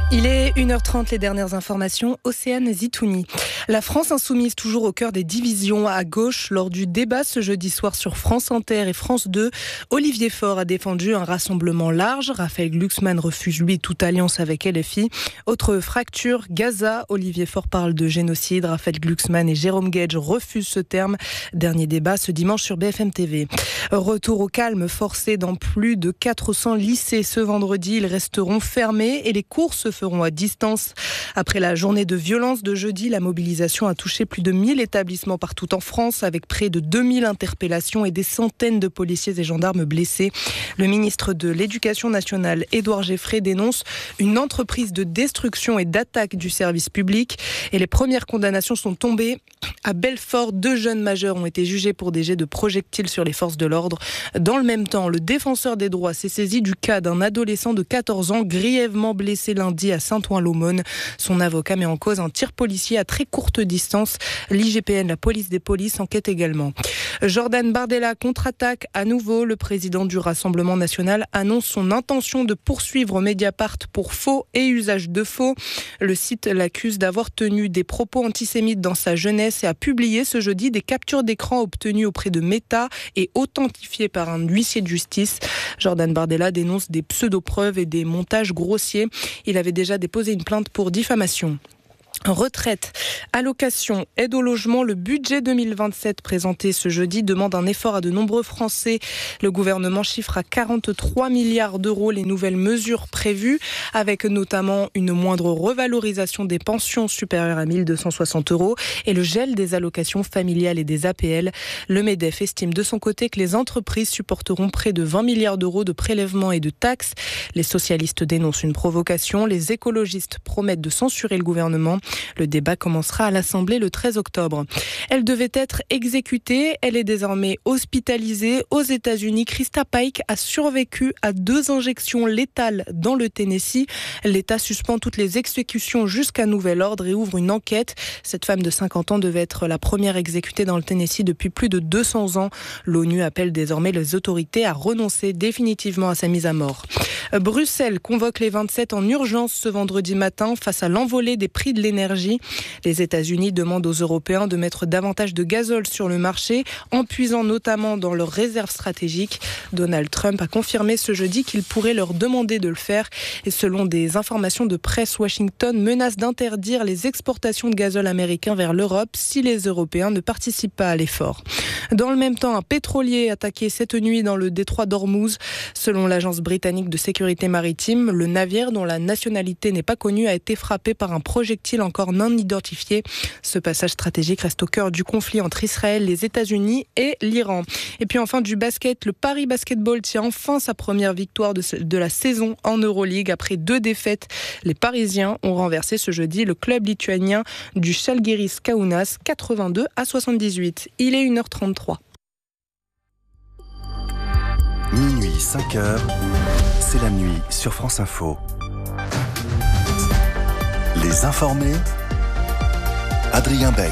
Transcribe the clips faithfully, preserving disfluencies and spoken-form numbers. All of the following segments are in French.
Il est une heure trente, les dernières informations, Océane Zitouni. La France insoumise toujours au cœur des divisions à gauche. Lors du débat ce jeudi soir sur France Inter et France deux, Olivier Faure a défendu un rassemblement large. Raphaël Glucksmann refuse lui toute alliance avec L F I. Autre fracture, Gaza. Olivier Faure parle de génocide. Raphaël Glucksmann et Jérôme Guedj refusent ce terme. Dernier débat ce dimanche sur B F M T V. Retour au calme forcé dans plus de quatre cents lycées ce vendredi. Ils resteront fermés et les cours se feront à distance. Après la journée de violence de jeudi, la mobilisation a touché plus de mille établissements partout en France, avec près de deux mille interpellations et des centaines de policiers et gendarmes blessés. Le ministre de l'Éducation nationale, Édouard Geffray, dénonce une entreprise de destruction et d'attaque du service public. Et les premières condamnations sont tombées. À Belfort, deux jeunes majeurs ont été jugés pour des jets de projectiles sur les forces de l'ordre. Dans le même temps, le défenseur des droits s'est saisi du cas d'un adolescent de quatorze ans grièvement blessé lundi à Saint-Ouen-l'Aumône. Son avocat met en cause un tir policier à très courte distance. L'I G P N, la police des polices, enquête également. Jordan Bardella contre-attaque à nouveau. Le président du Rassemblement national annonce son intention de poursuivre Mediapart pour faux et usage de faux. Le site l'accuse d'avoir tenu des propos antisémites dans sa jeunesse et a publié ce jeudi des captures d'écran obtenues auprès de Meta et authentifiées par un huissier de justice. Jordan Bardella dénonce des pseudo-preuves et des montages grossiers. Il avait déjà déposé une plainte pour diffamation. Retraite, allocation, aide au logement, le budget deux mille vingt-sept présenté ce jeudi demande un effort à de nombreux Français. Le gouvernement chiffre à quarante-trois milliards d'euros les nouvelles mesures prévues, avec notamment une moindre revalorisation des pensions supérieures à mille deux cent soixante euros et le gel des allocations familiales et des A P L. Le MEDEF estime de son côté que les entreprises supporteront près de vingt milliards d'euros de prélèvements et de taxes. Les socialistes dénoncent une provocation, les écologistes promettent de censurer le gouvernement. Le débat commencera à l'Assemblée le treize octobre. Elle devait être exécutée. Elle est désormais hospitalisée. Aux États-Unis, Krista Pike a survécu à deux injections létales dans le Tennessee. L'État suspend toutes les exécutions jusqu'à nouvel ordre et ouvre une enquête. Cette femme de cinquante ans devait être la première exécutée dans le Tennessee depuis plus de deux cents ans. L'ONU appelle désormais les autorités à renoncer définitivement à sa mise à mort. Bruxelles convoque les vingt-sept en urgence ce vendredi matin face à l'envolée des prix de l'énergie. Les États-Unis demandent aux Européens de mettre davantage de gazole sur le marché, en puisant notamment dans leurs réserves stratégiques. Donald Trump a confirmé ce jeudi qu'il pourrait leur demander de le faire. Et selon des informations de presse, Washington menace d'interdire les exportations de gazole américain vers l'Europe si les Européens ne participent pas à l'effort. Dans le même temps, un pétrolier attaqué cette nuit dans le détroit d'Ormuz. Selon l'agence britannique de sécurité maritime, le navire dont la nationalité n'est pas connue a été frappé par un projectile encore non identifié. Ce passage stratégique reste au cœur du conflit entre Israël, les États-Unis et l'Iran. Et puis enfin du basket, le Paris Basketball tient enfin sa première victoire de, ce, de la saison en Euroleague. Après deux défaites, les Parisiens ont renversé ce jeudi le club lituanien du Žalgiris Kaunas quatre-vingt-deux à soixante-dix-huit. Il est une heure trente-trois. Minuit, cinq heures, c'est la nuit sur France Info. Les informés, Adrien Beck.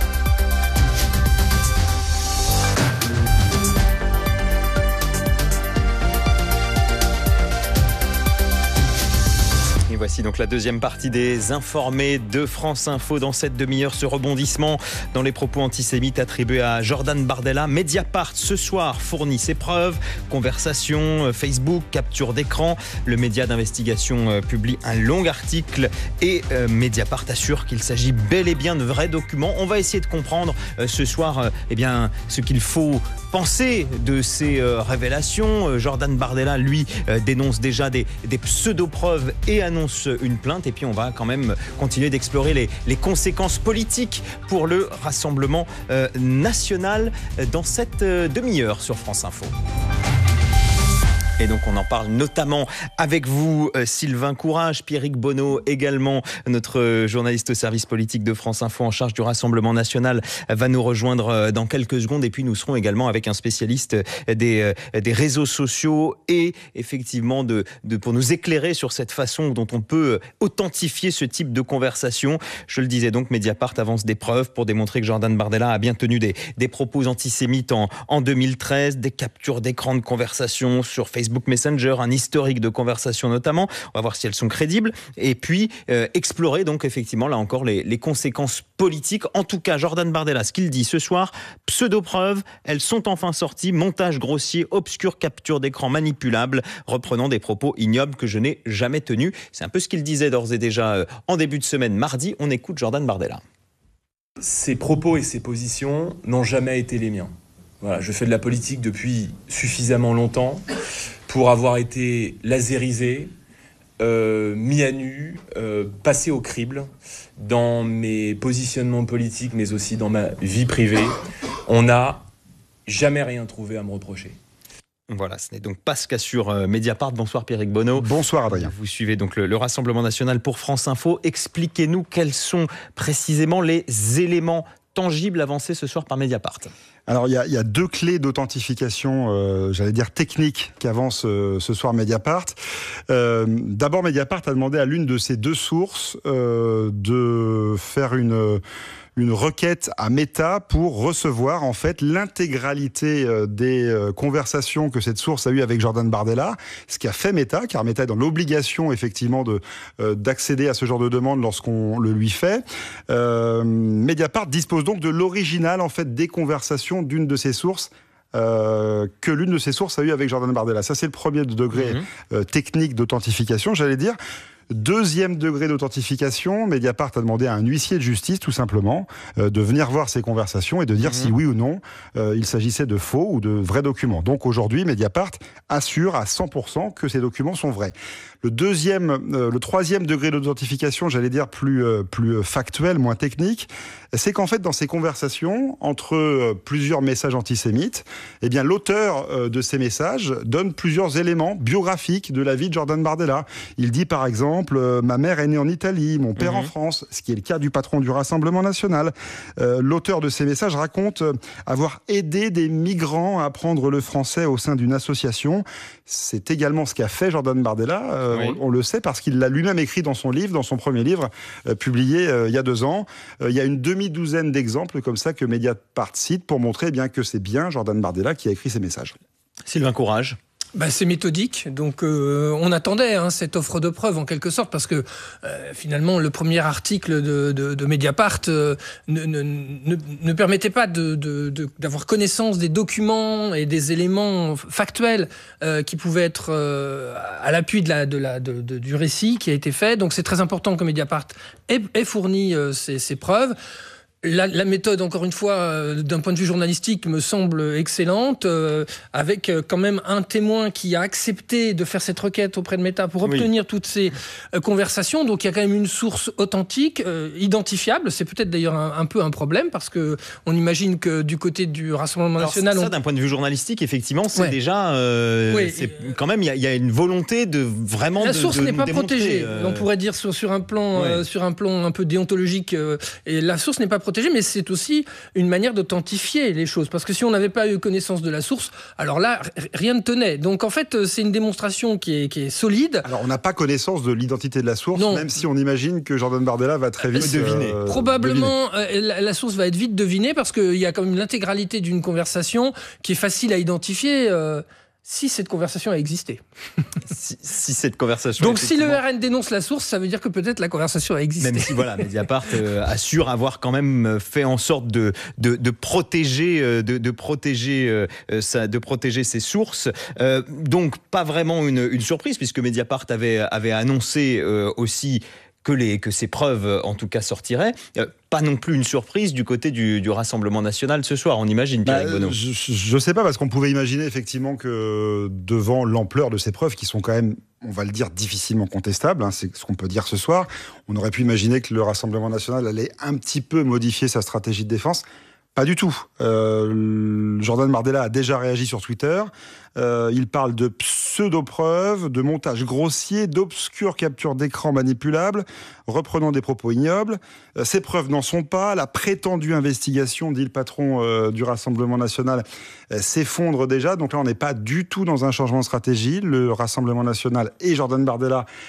Et voici donc la deuxième partie des informés de France Info. Dans cette demi-heure, ce rebondissement dans les propos antisémites attribués à Jordan Bardella. Mediapart, ce soir, fournit ses preuves. Conversations, Facebook, capture d'écran. Le média d'investigation publie un long article et euh, Mediapart assure qu'il s'agit bel et bien de vrais documents. On va essayer de comprendre euh, ce soir euh, eh bien, ce qu'il faut penser de ces euh, révélations. Euh, Jordan Bardella, lui, euh, dénonce déjà des, des pseudo-preuves et annonce une plainte. Et puis on va quand même continuer d'explorer les, les conséquences politiques pour le Rassemblement euh, national dans cette euh, demi-heure sur France Info. Et donc on en parle notamment avec vous, Sylvain Courage, Pierrick Bonneau également, notre journaliste au service politique de France Info en charge du Rassemblement national, va nous rejoindre dans quelques secondes. Et puis nous serons également avec un spécialiste des, des réseaux sociaux et effectivement de, de, pour nous éclairer sur cette façon dont on peut authentifier ce type de conversation. Je le disais donc, Mediapart avance des preuves pour démontrer que Jordan Bardella a bien tenu des, des propos antisémites en, en deux mille treize, des captures d'écran de conversation sur Facebook, Facebook Messenger, un historique de conversations notamment. On va voir si elles sont crédibles. Et puis, euh, explorer donc effectivement, là encore, les, les conséquences politiques. En tout cas, Jordan Bardella, ce qu'il dit ce soir, pseudo-preuves, elles sont enfin sorties. Montage grossier, obscure capture d'écran manipulable, reprenant des propos ignobles que je n'ai jamais tenus. C'est un peu ce qu'il disait d'ores et déjà euh, en début de semaine, mardi. On écoute Jordan Bardella. Ces propos et ces positions n'ont jamais été les miens. Voilà, je fais de la politique depuis suffisamment longtemps pour avoir été lasérisé, euh, mis à nu, euh, passé au crible dans mes positionnements politiques, mais aussi dans ma vie privée. On n'a jamais rien trouvé à me reprocher. Voilà, ce n'est donc pas ce qu'assure euh, Mediapart. Bonsoir Pierrick Bonneau. Bonsoir Adrien. Vous suivez donc le, le Rassemblement National pour France Info. Expliquez-nous quels sont précisément les éléments tangibles avancés ce soir par Mediapart. Alors il y, y a deux clés d'authentification, euh, j'allais dire techniques, qu'avance euh, ce soir Mediapart. Euh, d'abord Mediapart a demandé à l'une de ces deux sources euh, de faire une... une requête à Meta pour recevoir en fait l'intégralité des conversations que cette source a eues avec Jordan Bardella, ce qu'a fait Meta, car Meta est dans l'obligation effectivement de, euh, d'accéder à ce genre de demande lorsqu'on le lui fait. Euh, Mediapart dispose donc de l'original en fait des conversations d'une de ces sources Euh, que l'une de ces sources a eu avec Jordan Bardella. Ça, c'est le premier degré mmh. euh, technique d'authentification, j'allais dire. Deuxième degré d'authentification, Mediapart a demandé à un huissier de justice, tout simplement, euh, de venir voir ces conversations et de dire mmh. si oui ou non euh, il s'agissait de faux ou de vrais documents. Donc aujourd'hui, Mediapart assure à cent pour cent que ces documents sont vrais. Le deuxième, euh, le troisième degré d'authentification, j'allais dire plus euh, plus factuel, moins technique, c'est qu'en fait dans ces conversations entre euh, plusieurs messages antisémites, eh bien l'auteur euh, de ces messages donne plusieurs éléments biographiques de la vie de Jordan Bardella. Il dit par exemple euh, ma mère est née en Italie, mon père mmh. en France, ce qui est le cas du patron du Rassemblement National. Euh, l'auteur de ces messages raconte euh, avoir aidé des migrants à apprendre le français au sein d'une association. C'est également ce qu'a fait Jordan Bardella. Euh, Oui. On, on le sait parce qu'il l'a lui-même écrit dans son livre, dans son premier livre, euh, publié euh, il y a deux ans. Euh, il y a une demi-douzaine d'exemples comme ça que Mediapart cite pour montrer eh bien, que c'est bien Jordan Bardella qui a écrit ces messages. Sylvain Courage. Bah, c'est méthodique, donc euh, on attendait hein, cette offre de preuve en quelque sorte, parce que euh, finalement le premier article de, de, de Mediapart euh, ne, ne, ne, ne permettait pas de, de, de, d'avoir connaissance des documents et des éléments factuels euh, qui pouvaient être euh, à l'appui de la, de la, de, de, du récit qui a été fait. Donc c'est très important que Mediapart ait, ait fourni euh, ces, ces preuves. La, la méthode, encore une fois, euh, d'un point de vue journalistique, me semble excellente, euh, avec euh, quand même un témoin qui a accepté de faire cette requête auprès de Meta pour obtenir oui. toutes ces euh, conversations. Donc il y a quand même une source authentique, euh, identifiable. C'est peut-être d'ailleurs un, un peu un problème, parce que on imagine que du côté du Rassemblement Alors, National... Ça, on... d'un point de vue journalistique, effectivement, c'est ouais. déjà... Euh, oui. c'est, quand même, il y, y a une volonté de vraiment... La de, source de n'est pas protégée. Euh... On pourrait dire sur, sur, un plan, ouais. euh, sur un plan un peu déontologique. Euh, et la source n'est pas protégée, mais c'est aussi une manière d'authentifier les choses. Parce que si on n'avait pas eu connaissance de la source, alors là, rien ne tenait. Donc en fait, c'est une démonstration qui est, qui est solide. Alors on n'a pas connaissance de l'identité de la source, non. même si on imagine que Jordan Bardella va très vite deviner. Euh, Probablement, deviner. Euh, la, la source va être vite devinée, parce qu'il y a quand même l'intégralité d'une conversation qui est facile à identifier. Euh, Si cette conversation a existé. si, si cette conversation. Donc, si le R N dénonce la source, ça veut dire que peut-être la conversation a existé. Même si, voilà, Mediapart euh, assure avoir quand même fait en sorte de, de, de protéger, de, de, protéger, euh, sa, de protéger ses sources. Euh, donc, pas vraiment une, une surprise, puisque Mediapart avait, avait annoncé euh, aussi que, les, que ces preuves, en tout cas, sortiraient. Euh, pas non plus une surprise du côté du, du Rassemblement National ce soir, on imagine, Pierrick bah, Bonneau. Je ne sais pas, parce qu'on pouvait imaginer effectivement que devant l'ampleur de ces preuves, qui sont quand même, on va le dire, difficilement contestables, hein, c'est ce qu'on peut dire ce soir, on aurait pu imaginer que le Rassemblement National allait un petit peu modifier sa stratégie de défense. Pas du tout. Euh, Jordan Bardella a déjà réagi sur Twitter. Euh, il parle de pseudo-preuves, de montage grossier, d'obscures captures d'écran manipulables, reprenant des propos ignobles. Euh, ces preuves n'en sont pas. La prétendue investigation, dit le patron euh, du Rassemblement National, euh, s'effondre déjà. Donc là, on n'est pas du tout dans un changement de stratégie. Le Rassemblement National et Jordan Bardella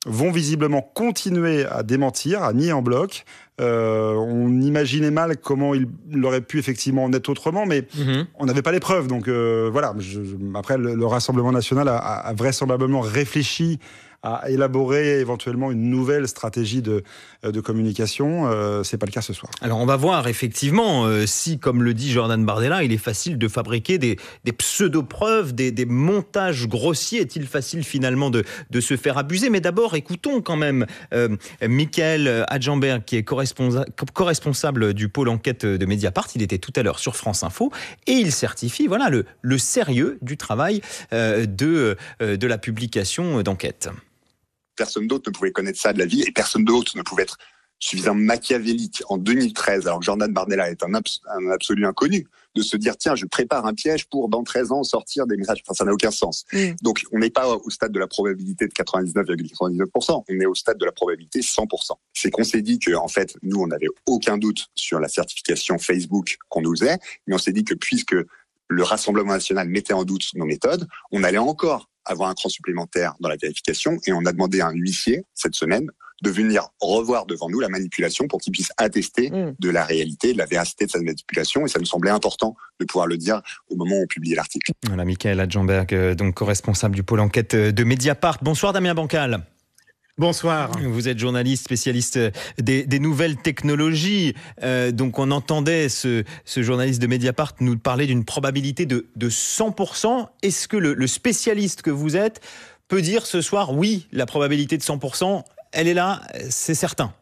vont visiblement continuer à démentir, à nier en bloc. Euh, on imaginait mal comment il, il aurait pu effectivement en être autrement, mais mmh. on n'avait pas les preuves. Donc euh, voilà, je, je, après le, le Rassemblement national a, a vraisemblablement réfléchi à élaborer éventuellement une nouvelle stratégie de, de communication. Euh, c'est pas le cas ce soir. Alors on va voir effectivement euh, si, comme le dit Jordan Bardella, il est facile de fabriquer des, des pseudo-preuves, des, des montages grossiers. Est-il facile finalement de, de se faire abuser ? Mais d'abord, écoutons quand même euh, Michael Adjamberg, qui est corresponsa- co-responsable du pôle enquête de Mediapart. Il était tout à l'heure sur France Info et il certifie voilà, le, le sérieux du travail euh, de, euh, de la publication d'enquête. Personne d'autre ne pouvait connaître ça de la vie et personne d'autre ne pouvait être suffisamment machiavélique en deux mille treize, alors que Jordan Bardella est un, abs- un absolu inconnu, de se dire tiens, je prépare un piège pour dans treize ans sortir des messages. Enfin, ça n'a aucun sens. Mmh. Donc, on n'est pas au stade de la probabilité de quatre-vingt-dix-neuf virgule quatre-vingt-dix-neuf pour cent, on est au stade de la probabilité cent pour cent. C'est qu'on s'est dit que, en fait, nous, on n'avait aucun doute sur la certification Facebook qu'on nous faisait, mais on s'est dit que puisque le Rassemblement national mettait en doute nos méthodes, on allait encore avoir un cran supplémentaire dans la vérification et on a demandé à un huissier cette semaine de venir revoir devant nous la manipulation pour qu'il puisse attester mmh. de la réalité, de la véracité de cette manipulation, et ça nous semblait important de pouvoir le dire au moment où on publiait l'article. Voilà, Michael Adjamberg, donc co-responsable du pôle enquête de Mediapart. Bonsoir Damien Bancal. Bonsoir. Vous êtes journaliste, spécialiste des, des nouvelles technologies. Euh, donc on entendait ce, ce journaliste de Mediapart nous parler d'une probabilité de, de cent pour cent. Est-ce que le, le spécialiste que vous êtes peut dire ce soir, oui, la probabilité de cent pour cent, elle est là, c'est certain?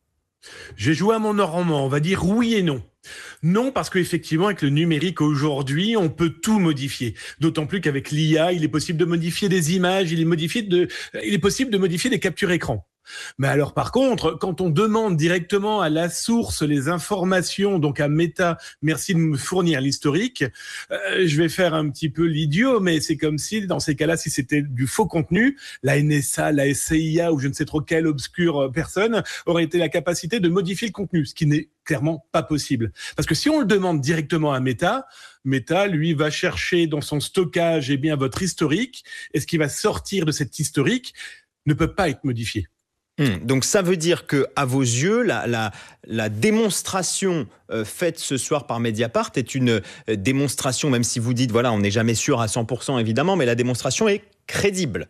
J'ai joué à mon normand, on va dire oui et non. Non, parce qu'effectivement, avec le numérique aujourd'hui, on peut tout modifier. D'autant plus qu'avec l'I A, il est possible de modifier des images, il est, modifié de, il est possible de modifier des captures écran. Mais alors, par contre, quand on demande directement à la source les informations, donc à Meta, merci de me fournir l'historique, euh, je vais faire un petit peu l'idiot, mais c'est comme si, dans ces cas-là, si c'était du faux contenu, la N S A, la S C I A ou je ne sais trop quelle obscure personne aurait été la capacité de modifier le contenu, ce qui n'est clairement pas possible. Parce que si on le demande directement à Meta, Meta, lui, va chercher dans son stockage eh bien, votre historique, et ce qui va sortir de cet historique ne peut pas être modifié. Mmh, donc ça veut dire que, à vos yeux, la, la, la démonstration euh, faite ce soir par Mediapart est une euh, démonstration, même si vous dites, voilà, on n'est jamais sûr à cent pour cent évidemment, mais la démonstration est crédible.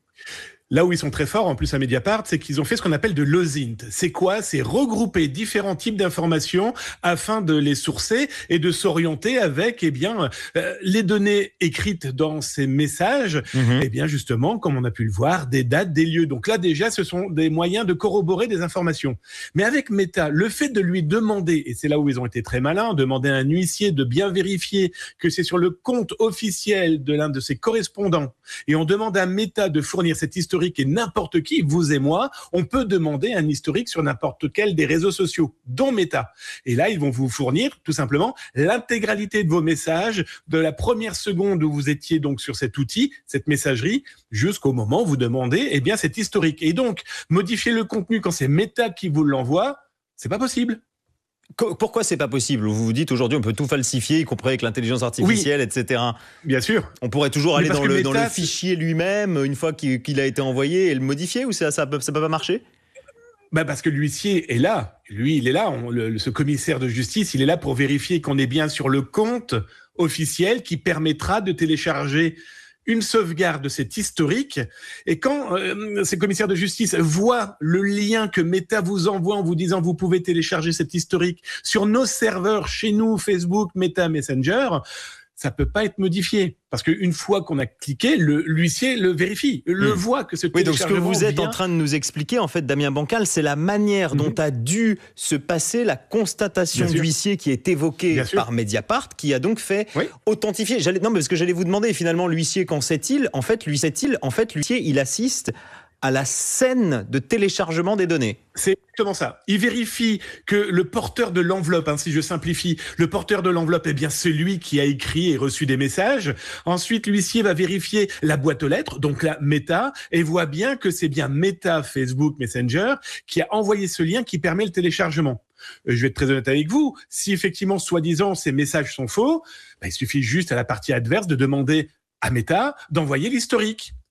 Là où ils sont très forts, en plus à Mediapart, c'est qu'ils ont fait ce qu'on appelle de l'OSINT. C'est quoi ? C'est regrouper différents types d'informations afin de les sourcer et de s'orienter avec, eh bien, euh, les données écrites dans ces messages, mmh. eh bien, justement, comme on a pu le voir, des dates, des lieux. Donc là, déjà, ce sont des moyens de corroborer des informations. Mais avec Meta, le fait de lui demander, et c'est là où ils ont été très malins, demander à un huissier de bien vérifier que c'est sur le compte officiel de l'un de ses correspondants, et on demande à Meta de fournir cette histoire et n'importe qui, vous et moi, on peut demander un historique sur n'importe quel des réseaux sociaux, dont Meta. Et là, ils vont vous fournir tout simplement l'intégralité de vos messages de la première seconde où vous étiez donc sur cet outil, cette messagerie, jusqu'au moment où vous demandez eh bien, cet historique. Et donc, modifier le contenu quand c'est Meta qui vous l'envoie, c'est pas possible. Pourquoi c'est pas possible ? Vous vous dites aujourd'hui on peut tout falsifier, y compris avec l'intelligence artificielle, oui, et cetera. Bien sûr. On pourrait toujours aller dans le, Meta, dans le fichier lui-même une fois qu'il, qu'il a été envoyé et le modifier, ou ça, ça, peut, ça peut pas marcher ? Bah parce que l'huissier est là. Lui, il est là. On, le, ce commissaire de justice, il est là pour vérifier qu'on est bien sur le compte officiel qui permettra de télécharger une sauvegarde de cet historique. Et quand euh, ces commissaires de justice voient le lien que Meta vous envoie en vous disant vous pouvez télécharger cet historique sur nos serveurs chez nous, Facebook, Meta, Messenger, ça peut pas être modifié. Parce qu'une fois qu'on a cliqué, le, l'huissier le vérifie, le mmh. voit que ce téléchargement... Oui, donc ce que vous êtes vient... en train de nous expliquer, en fait, Damien Bancal, c'est la manière dont mmh. a dû se passer la constatation de l'huissier qui est évoquée par Mediapart, qui a donc fait oui. authentifier. J'allais... Non, mais parce que j'allais vous demander, finalement, l'huissier, qu'en sait-il ? En fait, lui sait-il, en fait, l'huissier, il assiste à la scène de téléchargement des données. C'est exactement ça. Il vérifie que le porteur de l'enveloppe, hein, si je simplifie, le porteur de l'enveloppe est bien celui qui a écrit et reçu des messages. Ensuite, l'huissier va vérifier la boîte aux lettres, donc la Meta, et voit bien que c'est bien Meta, Facebook, Messenger, qui a envoyé ce lien qui permet le téléchargement. Je vais être très honnête avec vous. Si effectivement, soi-disant, ces messages sont faux, bah, il suffit juste à la partie adverse de demander à Meta d'envoyer l'historique.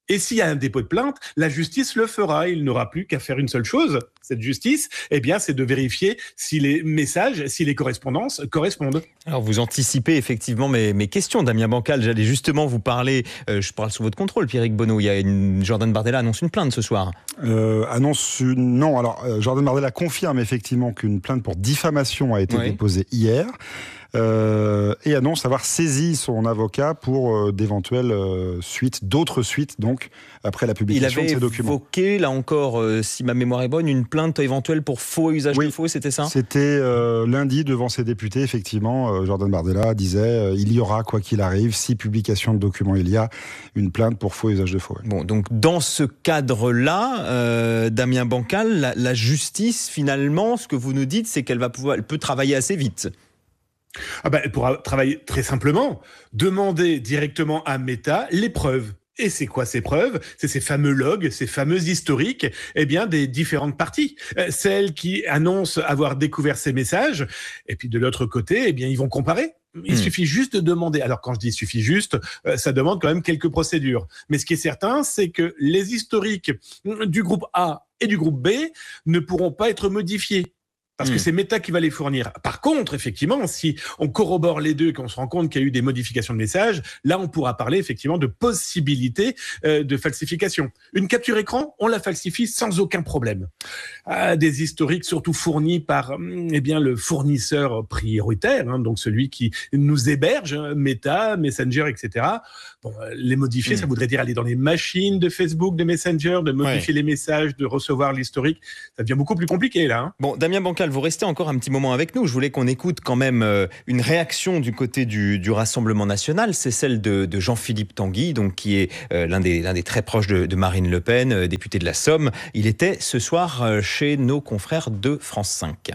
Et s'il y a un dépôt de plainte, la justice le fera. Il n'aura plus qu'à faire une seule chose, cette justice, eh bien, c'est de vérifier si les messages, si les correspondances correspondent. Alors, vous anticipez effectivement mes, mes questions, Damien Bancal. J'allais justement vous parler, euh, je parle sous votre contrôle, Pierrick Bonneau. Il y a une, Jordan Bardella annonce une plainte ce soir. Euh, annonce une... Non, alors, euh, Jordan Bardella confirme effectivement qu'une plainte pour diffamation a été oui. déposée hier. Euh, et annonce avoir saisi son avocat pour euh, d'éventuelles euh, suites, d'autres suites, donc, après la publication de ces documents. Il avait évoqué, là encore, euh, si ma mémoire est bonne, une plainte éventuelle pour faux usage oui. de faux, c'était ça ? C'était euh, lundi, devant ses députés, effectivement, euh, Jordan Bardella disait euh, il y aura, quoi qu'il arrive, si publication de documents il y a, une plainte pour faux usage de faux. Bon, donc, dans ce cadre-là, euh, Damien Bancal, la, la justice, finalement, ce que vous nous dites, c'est qu'elle va pouvoir, elle peut travailler assez vite. Ah ben, elle pourra travailler très simplement, demander directement à Meta les preuves. Et c'est quoi ces preuves ? C'est ces fameux logs, ces fameux historiques, eh bien, des différentes parties. Euh, celles qui annoncent avoir découvert ces messages, et puis de l'autre côté, eh bien, ils vont comparer. Il mmh. suffit juste de demander. Alors, quand je dis suffit juste, euh, ça demande quand même quelques procédures. Mais ce qui est certain, c'est que les historiques du groupe A et du groupe B ne pourront pas être modifiés. Parce mmh. que c'est Meta qui va les fournir. Par contre, effectivement, si on corrobore les deux et qu'on se rend compte qu'il y a eu des modifications de messages, là, on pourra parler effectivement de possibilité euh, de falsification. Une capture écran, on la falsifie sans aucun problème. Ah, des historiques surtout fournis par eh bien, le fournisseur prioritaire, hein, donc celui qui nous héberge, hein, Meta, Messenger, et cetera. Bon, les modifier, mmh. ça voudrait dire aller dans les machines de Facebook, de Messenger, de modifier ouais. les messages, de recevoir l'historique. Ça devient beaucoup plus compliqué, là. Hein. Bon, Damien Bancal, vous restez encore un petit moment avec nous. Je voulais qu'on écoute quand même euh, une réaction du côté du, du Rassemblement national. C'est celle de, de Jean-Philippe Tanguy, donc, qui est euh, l'un, des, l'un des très proches de, de Marine Le Pen, euh, député de la Somme. Il était ce soir euh, chez nos confrères de France cinq.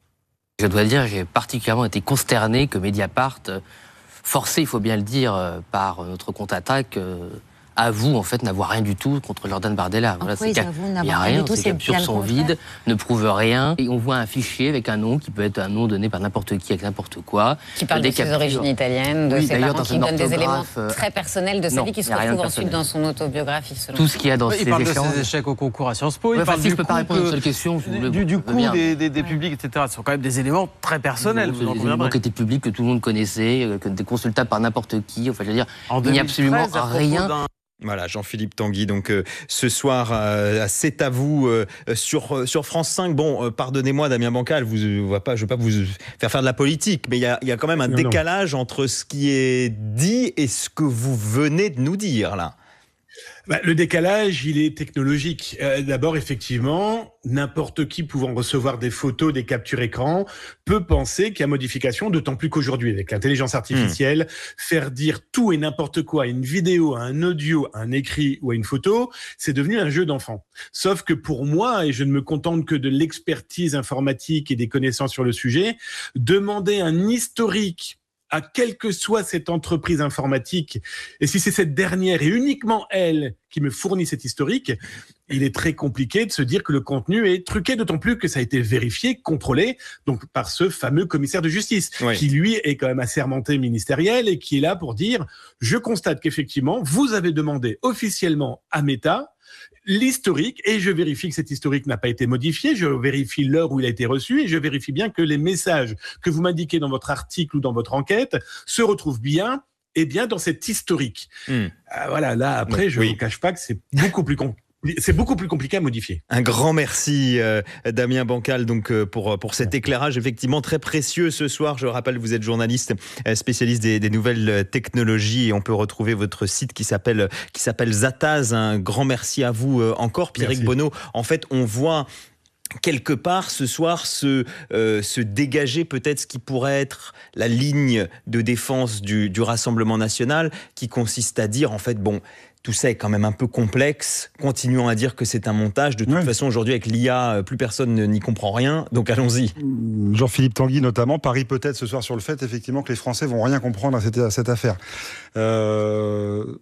Je dois dire, j'ai particulièrement été consterné que Mediapart, forcé, il faut bien le dire, par notre compte attaque, avoue en fait n'avoir rien du tout contre Jordan Bardella. Voilà, c'est il n'y a rien, ces captures sont vides, ne prouvent rien. Et on voit un fichier avec un nom qui peut être un nom donné par n'importe qui, avec n'importe quoi. Qui parle de ses origines italiennes, de oui, ses parents, qui donne des éléments euh... très personnels de sa vie qui se retrouvent ensuite dans son autobiographie. Selon Tout ce qu'il y a dans oui, ces il parle échanges. de ses échecs au concours à Sciences Po. Ouais, il parle si du je peux pas répondre à une seule question. Du, du, du coup des, des, des publics, et cetera. Ce sont quand même des éléments très personnels. Des éléments qui étaient publics, que tout le monde connaissait, que étaient consultables par n'importe qui. Enfin, je veux dire, il n'y a absolument rien. Voilà, Jean-Philippe Tanguy, donc euh, ce soir, euh, c'est à vous euh, sur, euh, sur France cinq. Bon, euh, pardonnez-moi Damien Bancal, vous, euh, pas, je ne veux pas vous faire faire de la politique, mais il y a, y a quand même un non, décalage non. entre ce qui est dit et ce que vous venez de nous dire, là. Bah, le décalage, il est technologique. Euh, d'abord, effectivement, n'importe qui pouvant recevoir des photos, des captures écran, peut penser qu'il y a modification, d'autant plus qu'aujourd'hui, avec l'intelligence artificielle, mmh. faire dire tout et n'importe quoi à une vidéo, à un audio, à un écrit ou à une photo, c'est devenu un jeu d'enfant. Sauf que pour moi, et je ne me contente que de l'expertise informatique et des connaissances sur le sujet, demander un historique à quelle que soit cette entreprise informatique, et si c'est cette dernière et uniquement elle qui me fournit cet historique, il est très compliqué de se dire que le contenu est truqué, d'autant plus que ça a été vérifié, contrôlé, donc par ce fameux commissaire de justice, oui. qui lui est quand même assermenté ministériel et qui est là pour dire « Je constate qu'effectivement, vous avez demandé officiellement à Meta l'historique, et je vérifie que cet historique n'a pas été modifié, je vérifie l'heure où il a été reçu, et je vérifie bien que les messages que vous m'indiquez dans votre article ou dans votre enquête se retrouvent bien, et bien dans cet historique. Mmh. Euh, voilà, là, après, je ne oui. vous cache pas que c'est beaucoup plus compliqué. C'est beaucoup plus compliqué à modifier. Un grand merci, euh, Damien Bancal, donc, euh, pour, pour cet éclairage effectivement très précieux ce soir. Je rappelle, vous êtes journaliste euh, spécialiste des, des nouvelles technologies, et on peut retrouver votre site qui s'appelle, qui s'appelle Zataz. Un grand merci à vous euh, encore, Pierrick Bonneau. En fait, on voit quelque part ce soir se, euh, se dégager peut-être ce qui pourrait être la ligne de défense du, du Rassemblement national, qui consiste à dire en fait, bon, tout ça est quand même un peu complexe. Continuons à dire que c'est un montage. De toute ouais. façon, aujourd'hui, avec l'I A, plus personne n'y comprend rien. Donc, allons-y. Jean-Philippe Tanguy, notamment, parie peut-être ce soir sur le fait, effectivement, que les Français vont rien comprendre à cette, à cette affaire. Euh...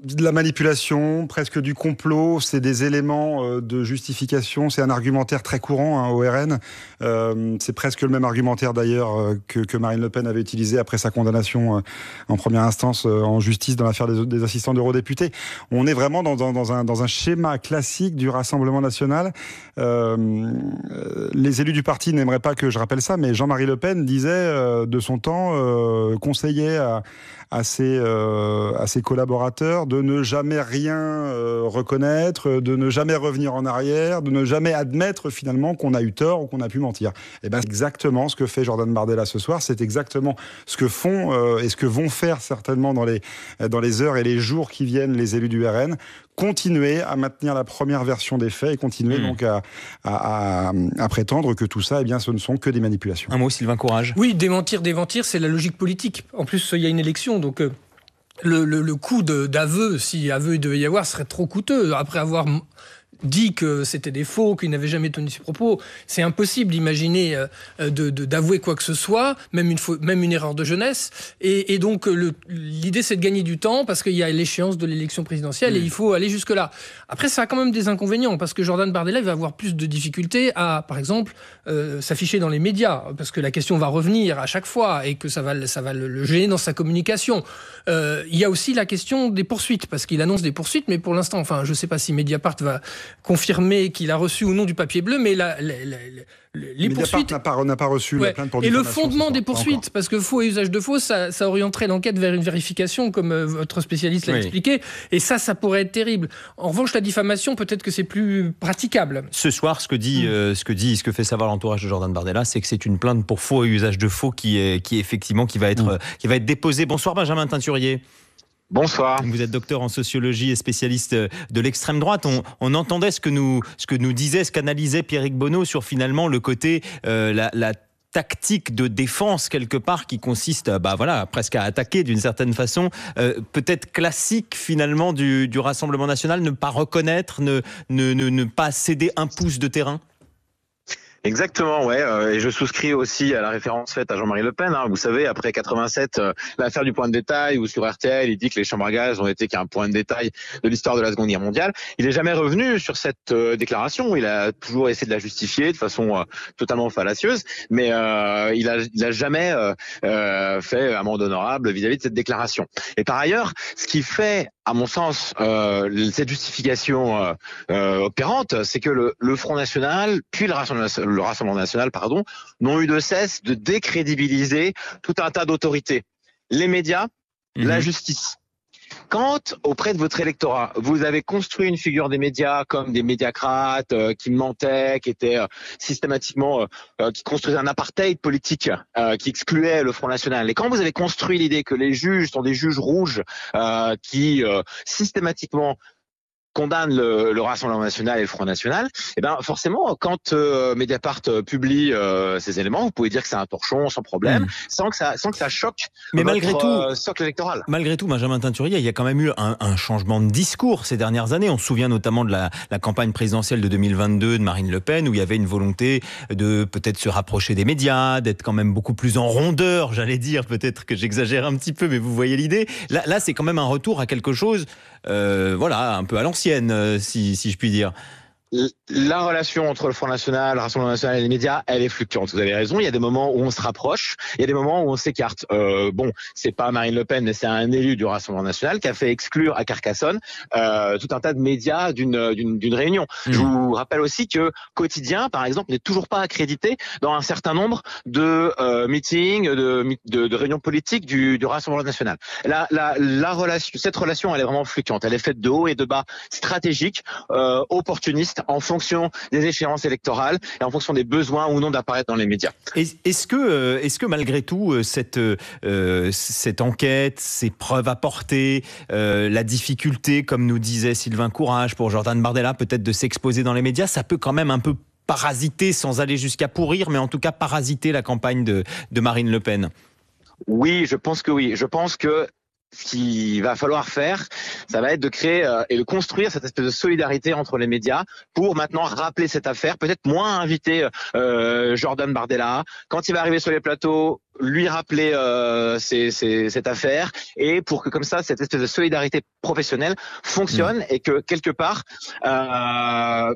de la manipulation, presque du complot, c'est des éléments de justification, c'est un argumentaire très courant hein, au R N. Euh, c'est presque le même argumentaire d'ailleurs que, que Marine Le Pen avait utilisé après sa condamnation euh, en première instance euh, en justice dans l'affaire des, des assistants d'eurodéputés. On est vraiment dans, dans, dans, un, dans un schéma classique du Rassemblement national. Euh, les élus du parti n'aimeraient pas que je rappelle ça, mais Jean-Marie Le Pen disait euh, de son temps, euh, conseillait à, à, ses, euh, à ses collaborateurs de ne jamais rien euh, reconnaître, de ne jamais revenir en arrière, de ne jamais admettre finalement qu'on a eu tort ou qu'on a pu mentir. Et ben c'est exactement ce que fait Jordan Bardella ce soir, c'est exactement ce que font euh, et ce que vont faire certainement dans les, dans les heures et les jours qui viennent les élus du R N. Continuer à maintenir la première version des faits et continuer mmh. donc à, à, à, à prétendre que tout ça, eh bien, ce ne sont que des manipulations. Un mot, Sylvain Courage. Oui, démentir, démentir, c'est la logique politique. En plus, il y a une élection, donc euh, le, le, le coût de, d'aveu, si aveu il devait y avoir, serait trop coûteux. Après avoir dit que c'était des faux, qu'il n'avait jamais tenu ses propos, c'est impossible d'imaginer euh, de, de, d'avouer quoi que ce soit, même une, faux, même une erreur de jeunesse. Et, et donc le, l'idée c'est de gagner du temps parce qu'il y a l'échéance de l'élection présidentielle mmh. et il faut aller jusque-là. Après ça a quand même des inconvénients parce que Jordan Bardella il va avoir plus de difficultés à, par exemple, euh, s'afficher dans les médias parce que la question va revenir à chaque fois et que ça va, ça va le, le gêner dans sa communication. Euh, il y a aussi la question des poursuites parce qu'il annonce des poursuites, mais pour l'instant, enfin, je ne sais pas si Mediapart va confirmer qu'il a reçu ou non du papier bleu, mais la, la, la, les Mediapart poursuites n'a pas, n'a pas reçu ouais. la plainte pour et le fondement des poursuites, parce que faux et usage de faux, ça, ça orienterait l'enquête vers une vérification, comme euh, votre spécialiste l'a oui. expliqué, et ça, ça pourrait être terrible. En revanche, la diffamation, peut-être que c'est plus praticable. Ce soir, ce que dit, mmh. euh, ce que dit, ce que fait savoir l'entourage de Jordan Bardella, c'est que c'est une plainte pour faux et usage de faux qui est, qui est effectivement qui va être, mmh. euh, qui va être déposée. Bonsoir Benjamin Teinturier. Bonsoir. Vous êtes docteur en sociologie et spécialiste de l'extrême droite. On, on entendait ce que nous, ce que nous disait, ce qu'analysait Pierrick Bonneau sur finalement le côté, euh, la, la tactique de défense quelque part qui consiste, bah voilà, presque à attaquer d'une certaine façon, euh, peut-être classique finalement du, du Rassemblement national, ne pas reconnaître, ne, ne, ne, ne pas céder un pouce de terrain. Exactement, ouais, euh, et je souscris aussi à la référence faite à Jean-Marie Le Pen. Hein. Vous savez, après quatre-vingt-sept, euh, l'affaire du point de détail, où sur R T L, il dit que les chambres à gaz ont été qu'un point de détail de l'histoire de la Seconde Guerre mondiale. Il n'est jamais revenu sur cette euh, déclaration. Il a toujours essayé de la justifier de façon euh, totalement fallacieuse, mais euh, il a, il a jamais euh, euh, fait amende honorable vis-à-vis de cette déclaration. Et par ailleurs, ce qui fait, à mon sens, euh, cette justification euh, euh, opérante, c'est que le, le Front National, puis le Rassemblement, le Rassemblement National, pardon, n'ont eu de cesse de décrédibiliser tout un tas d'autorités. Les médias, mmh. la justice. Quand, auprès de votre électorat, vous avez construit une figure des médias comme des médiacrates euh, qui mentaient, qui étaient euh, systématiquement, euh, qui construisaient un apartheid politique, euh, qui excluait le Front National. Et quand vous avez construit l'idée que les juges sont des juges rouges euh, qui euh, systématiquement condamne le, le Rassemblement national et le Front national, et ben forcément, quand euh, Mediapart publie euh, ces éléments, vous pouvez dire que c'est un torchon sans problème, mmh. sans que ça, sans que ça choque Mais votre malgré tout, euh, socle électoral. Malgré tout, Benjamin Teinturier, il y a quand même eu un, un changement de discours ces dernières années. On se souvient notamment de la, la campagne présidentielle de deux mille vingt-deux de Marine Le Pen, où il y avait une volonté de peut-être se rapprocher des médias, d'être quand même beaucoup plus en rondeur, j'allais dire, peut-être que j'exagère un petit peu, mais vous voyez l'idée. Là, là c'est quand même un retour à quelque chose, euh, voilà, un peu à l'ancienne. Si, si je puis dire. La relation entre le Front National, le Rassemblement National et les médias, elle est fluctuante. Vous avez raison. Il y a des moments où on se rapproche, il y a des moments où on s'écarte. Euh, bon, c'est pas Marine Le Pen, mais c'est un élu du Rassemblement National qui a fait exclure à Carcassonne euh, tout un tas de médias d'une d'une, d'une réunion. Mmh. Je vous rappelle aussi que Quotidien, par exemple, n'est toujours pas accrédité dans un certain nombre de euh, meetings, de, de, de réunions politiques du, du Rassemblement National. La, la, la relation, cette relation, elle est vraiment fluctuante. Elle est faite de haut et de bas, stratégique, euh, opportuniste, en fonction des échéances électorales et en fonction des besoins ou non d'apparaître dans les médias. Est-ce que, est-ce que malgré tout, cette, euh, cette enquête, ces preuves apportées, euh, la difficulté, comme nous disait Sylvain Courage, pour Jordan Bardella, peut-être de s'exposer dans les médias, ça peut quand même un peu parasiter, sans aller jusqu'à pourrir, mais en tout cas parasiter la campagne de, de Marine Le Pen? Oui, je pense que oui. Je pense que ce qu'il va falloir faire, ça va être de créer euh, et de construire cette espèce de solidarité entre les médias pour maintenant rappeler cette affaire, peut-être moins inviter euh, Jordan Bardella. Quand il va arriver sur les plateaux, lui rappeler euh, c'est, c'est, cette affaire, et pour que comme ça, cette espèce de solidarité professionnelle fonctionne mmh. et que quelque part... Euh,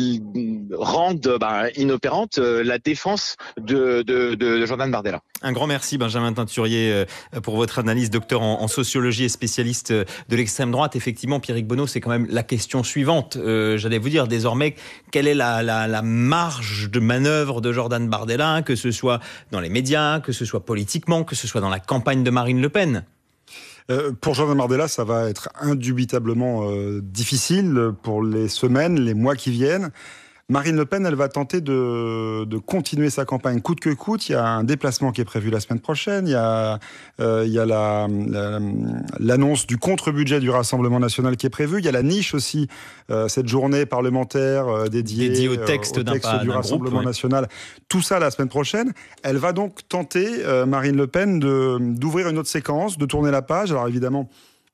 rendent bah, inopérante euh, la défense de, de, de Jordan Bardella. Un grand merci Benjamin Teinturier euh, pour votre analyse, docteur en, en sociologie et spécialiste de l'extrême droite. Effectivement, Pierrick Bonneau, c'est quand même la question suivante. Euh, j'allais vous dire désormais, quelle est la, la, la marge de manœuvre de Jordan Bardella, hein, que ce soit dans les médias, que ce soit politiquement, que ce soit dans la campagne de Marine Le Pen? Euh, pour Jordan Bardella, ça va être indubitablement euh, difficile pour les semaines, les mois qui viennent. Marine Le Pen, elle va tenter de, de continuer sa campagne coûte que coûte. Il y a un déplacement qui est prévu la semaine prochaine. Il y a, euh, il y a la, la, l'annonce du contre-budget du Rassemblement national qui est prévu. Il y a la niche aussi, euh, cette journée parlementaire euh, dédiée Dédié au texte, euh, au texte d'un, du d'un Rassemblement groupe, national. Ouais. Tout ça la semaine prochaine. Elle va donc tenter, euh, Marine Le Pen, de, d'ouvrir une autre séquence, de tourner la page. Alors évidemment,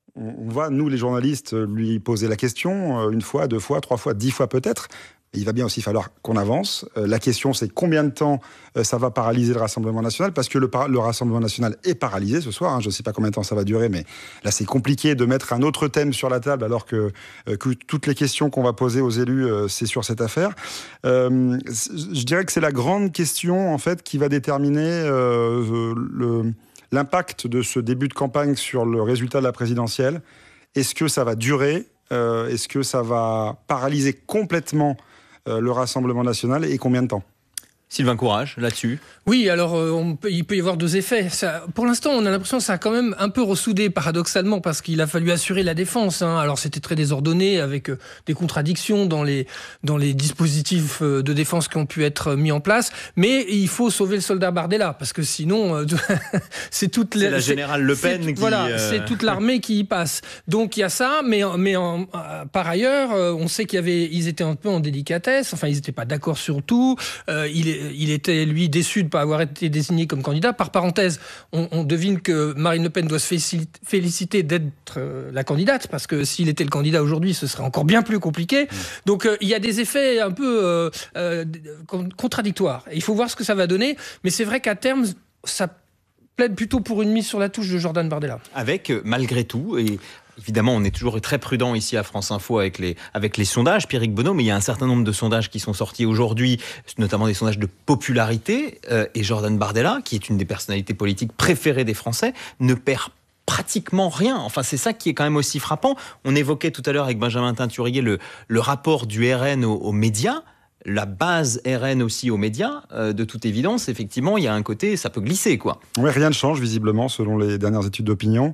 on va, nous les journalistes, lui poser la question euh, une fois, deux fois, trois fois, dix fois peut-être. Il va bien aussi falloir qu'on avance. Euh, la question, c'est combien de temps euh, ça va paralyser le Rassemblement national, parce que le, par- le Rassemblement national est paralysé ce soir. Hein, je ne sais pas combien de temps ça va durer, mais là, c'est compliqué de mettre un autre thème sur la table, alors que, euh, que toutes les questions qu'on va poser aux élus, euh, c'est sur cette affaire. Euh, je dirais que c'est la grande question, en fait, qui va déterminer euh, le, l'impact de ce début de campagne sur le résultat de la présidentielle. Est-ce que ça va durer ? euh, Est-ce que ça va paralyser complètement le Rassemblement national, et combien de temps? Sylvain Courage, là-dessus. Oui, alors euh, on peut, il peut y avoir deux effets. Ça, pour l'instant, on a l'impression que ça a quand même un peu ressoudé, paradoxalement, parce qu'il a fallu assurer la défense. Hein. Alors c'était très désordonné, avec euh, des contradictions dans les, dans les dispositifs euh, de défense qui ont pu être mis en place. Mais il faut sauver le soldat Bardella, parce que sinon, euh, c'est toute c'est la générale Le Pen c'est, qui... Voilà, euh... c'est toute l'armée qui y passe. Donc il y a ça, mais, mais en, euh, par ailleurs, euh, on sait qu'il y avait, ils étaient un peu en délicatesse. Enfin, ils n'étaient pas d'accord sur tout. Euh, il est Il était, lui, déçu de ne pas avoir été désigné comme candidat. Par parenthèse, on, on devine que Marine Le Pen doit se féliciter d'être euh, la candidate, parce que s'il était le candidat aujourd'hui, ce serait encore bien plus compliqué. Mmh. Donc, euh, il y a des effets un peu euh, euh, contradictoires. Et il faut voir ce que ça va donner. Mais c'est vrai qu'à terme, ça plaide plutôt pour une mise sur la touche de Jordan Bardella. Avec, malgré tout... et évidemment, on est toujours très prudent ici à France Info avec les, avec les sondages, Pierrick Bonneau, mais il y a un certain nombre de sondages qui sont sortis aujourd'hui, notamment des sondages de popularité, euh, et Jordan Bardella, qui est une des personnalités politiques préférées des Français, ne perd pratiquement rien. Enfin, c'est ça qui est quand même aussi frappant. On évoquait tout à l'heure avec Benjamin Teinturier le, le rapport du R N aux, aux médias. La base R N aussi aux médias, euh, de toute évidence, effectivement, il y a un côté, ça peut glisser, quoi. Oui, rien ne change, visiblement, selon les dernières études d'opinion.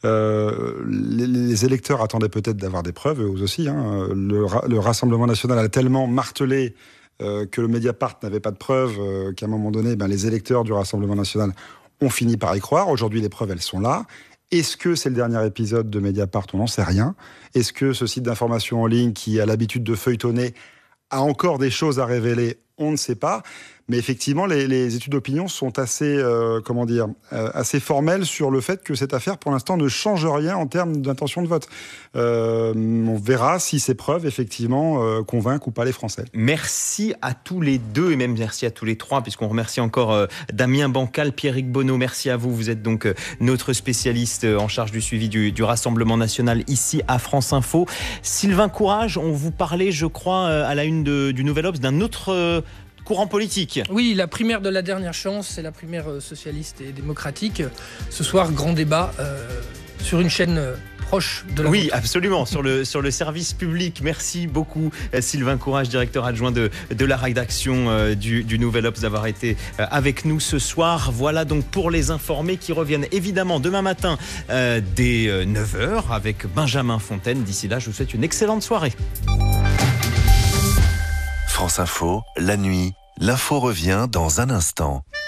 Euh, les, les électeurs attendaient peut-être d'avoir des preuves, eux aussi. Hein. Le, le Rassemblement national a tellement martelé euh, que le Mediapart n'avait pas de preuves, euh, qu'à un moment donné, ben, les électeurs du Rassemblement national ont fini par y croire. Aujourd'hui, les preuves, elles sont là. Est-ce que c'est le dernier épisode de Mediapart? On n'en sait rien. Est-ce que ce site d'information en ligne, qui a l'habitude de feuilletonner, a encore des choses à révéler? On ne sait pas. Mais effectivement, les, les études d'opinion sont assez, euh, comment dire, euh, assez formelles sur le fait que cette affaire, pour l'instant, ne change rien en termes d'intention de vote. Euh, on verra si ces preuves, effectivement, euh, convainquent ou pas les Français. Merci à tous les deux, et même merci à tous les trois, puisqu'on remercie encore euh, Damien Bancal, Pierrick Bonneau. Merci à vous. Vous êtes donc euh, notre spécialiste euh, en charge du suivi du, du Rassemblement national ici à France Info. Sylvain Courage, on vous parlait, je crois, euh, à la une de, du Nouvel Obs, d'un autre... Euh, courant politique. Oui, la primaire de la dernière chance, c'est la primaire socialiste et démocratique. Ce soir, grand débat euh, sur une chaîne euh, proche de la Oui, vôtre. Absolument, sur le, sur le service public. Merci beaucoup, Sylvain Courage, directeur adjoint de, de la rédaction euh, du, du Nouvel Obs, d'avoir été euh, avec nous ce soir. Voilà donc pour les informés qui reviennent évidemment demain matin euh, dès euh, neuf heures avec Benjamin Fontaine. D'ici là, je vous souhaite une excellente soirée. France Info, la nuit, l'info revient dans un instant.